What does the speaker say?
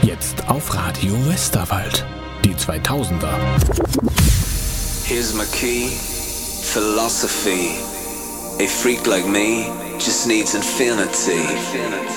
Jetzt auf Radio Westerwald. Die 2000er. Here's my key, philosophy. A freak like me just needs infinity.